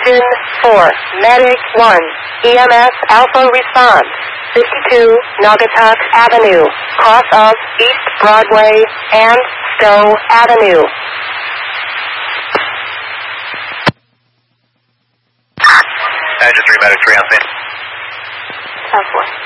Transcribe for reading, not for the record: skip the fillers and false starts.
Engine 4, Medic 1, EMS Alpha response, 52 Naugatuck Avenue, cross of East Broadway and Stowe Avenue. Engine 3, Medic 3 on scene. 10-4.